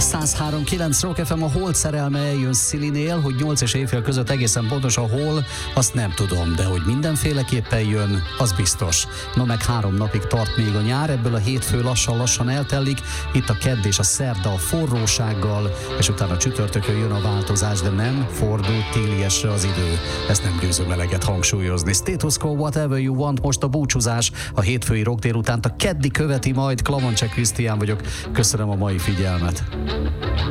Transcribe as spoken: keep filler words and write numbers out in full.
száz három kilenc Rock ef em, a Hold szerelme eljön Szilinél, hogy nyolc és éjfél között egészen pontosan hol, azt nem tudom, de hogy mindenféleképpen jön, az biztos. No meg három napig tart még a nyár, ebből a hétfő lassan-lassan eltelik, itt a kedd és a szerda a forrósággal, és utána csütörtökön jön a változás, de nem fordult téliesre az idő. Ezt nem győzöm eleget hangsúlyozni. Status Quo, Whatever You Want, most a búcsúzás, a hétfői rock délutánt a keddi követi majd. Klamancsek Krisztián vagyok, köszönöm a mai figyelmet.